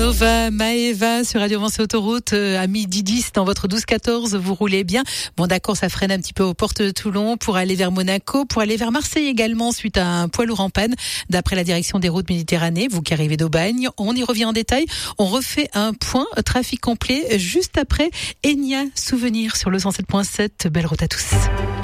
Nova, Maeva sur Radio Avancée Autoroute à midi 10 dans votre 12-14. Vous roulez bien. Bon, d'accord, ça freine un petit peu aux portes de Toulon pour aller vers Monaco, pour aller vers Marseille également suite à un poids lourd en panne. D'après la direction des routes Méditerranée, vous qui arrivez d'Aubagne, on y revient en détail. On refait un point trafic complet juste après Enya Souvenir sur le 107.7. Belle route à tous.